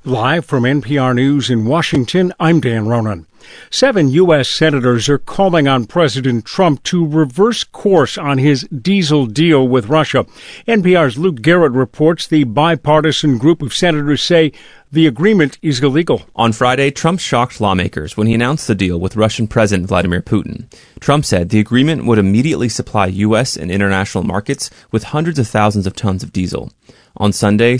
Live from NPR News in Washington, I'm Dan Ronan. 7 U.S. senators are calling on President Trump to reverse course on his diesel deal with Russia. NPR's Luke Garrett reports the bipartisan group of senators say the agreement is illegal. On Friday, Trump shocked lawmakers when he announced the deal with Russian President Vladimir Putin. Trump said the agreement would immediately supply U.S. and international markets with hundreds of thousands of tons of diesel. On Sunday,